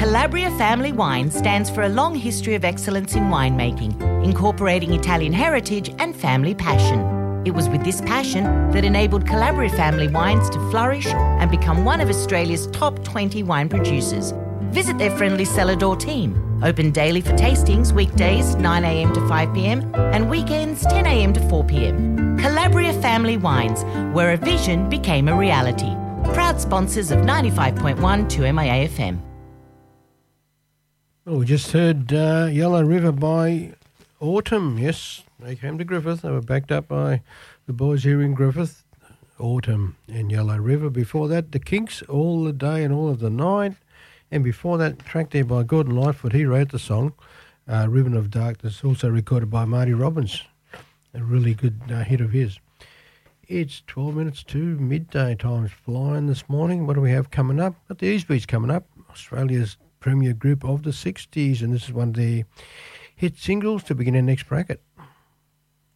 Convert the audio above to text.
Calabria Family Wine stands for a long history of excellence in winemaking, incorporating Italian heritage and family passion. It was with this passion that enabled Calabria Family Wines to flourish and become one of Australia's top 20 wine producers. Visit their friendly cellar door team. Open daily for tastings, weekdays 9am to 5pm and weekends 10am to 4pm. Calabria Family Wines, where a vision became a reality. Proud sponsors of 95.1 2MIA FM. Well, we just heard Yellow River by Autumn. Yes, they came to Griffith. They were backed up by the boys here in Griffith. Autumn and Yellow River. Before that, the Kinks, All the Day and All of the Night. And before that, track there by Gordon Lightfoot. He wrote the song, Ribbon of Darkness, also recorded by Marty Robbins. A really good hit of his. It's 12 minutes to midday. Time's flying this morning. What do we have coming up? Got the East Beach coming up. Australia's premier group of the 60s. And this is one of their hit singles to begin our next bracket.